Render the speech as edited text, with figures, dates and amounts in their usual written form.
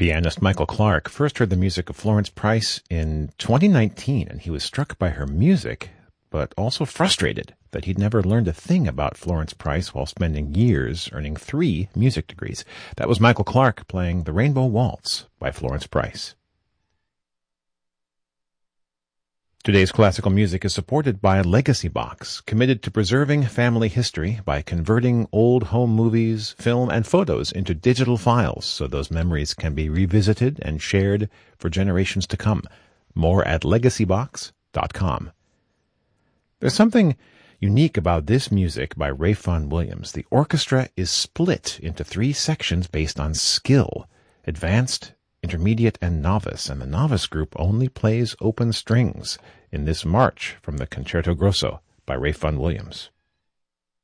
Pianist Michael Clark first heard the music of Florence Price in 2019, and he was struck by her music, but also frustrated that he'd never learned a thing about Florence Price while spending years earning 3 music degrees. That was Michael Clark playing The Rainbow Waltz by Florence Price. Today's classical music is supported by Legacy Box, committed to preserving family history by converting old home movies, film, and photos into digital files so those memories can be revisited and shared for generations to come. More at legacybox.com. There's something unique about this music by Ralph Vaughan Williams. The orchestra is split into 3 sections based on skill: advanced, intermediate, and novice, and the novice group only plays open strings in this march from the Concerto Grosso by Ralph Vaughan Williams.